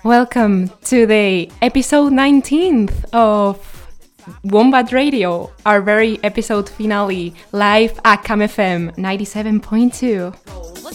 Welcome to the episode 19th of Wombat Radio, our very episode finale, live at Cam FM 97.2.